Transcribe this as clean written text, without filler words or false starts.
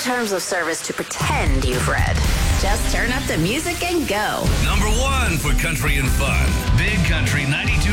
terms of service to pretend you've read. Just turn up the music and go. Number 1 for country and fun. Big Country 92.